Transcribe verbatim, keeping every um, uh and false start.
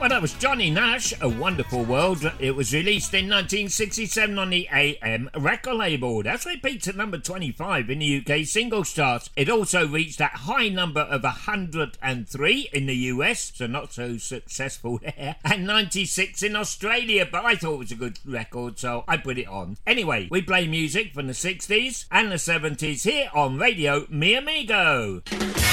Well, that was Johnny Nash, A Wonderful World. It was released in nineteen sixty-seven on the A M record label. That's why it peaked at number twenty-five in the U K singles chart. It also reached that high number of one hundred three in the U S, so not so successful there, and ninety-six in Australia, but I thought it was a good record, so I put it on. Anyway, we play music from the sixties and the seventies here on Radio Mi Amigo.